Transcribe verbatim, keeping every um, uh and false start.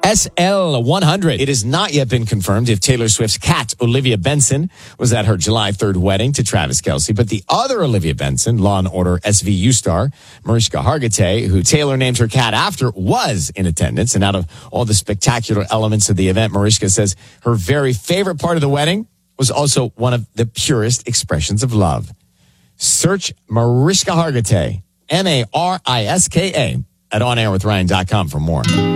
S L one hundred. It has not yet been confirmed if Taylor Swift's cat, Olivia Benson, was at her July third wedding to Travis Kelce. But the other Olivia Benson, Law and Order S V U star, Mariska Hargitay, who Taylor named her cat after, was in attendance. And out of all the spectacular elements of the event, Mariska says her very favorite part of the wedding was also one of the purest expressions of love. Search Mariska Hargitay, M A R I S K A, at on air with ryan dot com for more.